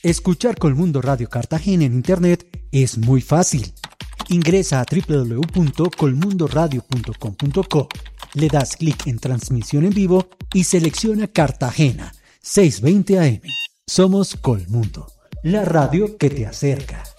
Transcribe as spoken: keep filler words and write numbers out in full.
Escuchar Colmundo Radio Cartagena en Internet es muy fácil. Ingresa a doble u doble u doble u punto colmundo radio punto com punto co, le das clic en Transmisión en Vivo y selecciona Cartagena, seiscientos veinte A M. Somos Colmundo, la radio que te acerca.